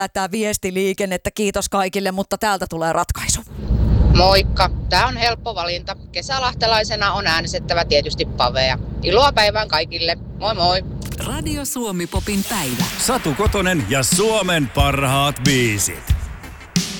Tämä viestiliikennettä, kiitos kaikille, mutta täältä tulee ratkaisu. Moikka, tää on helppo valinta. Kesälahtelaisena on äänestettävä tietysti Pavea. Iloa päivään kaikille, moi moi! Radio Suomi Popin päivä. Satu Kotonen ja Suomen parhaat biisit.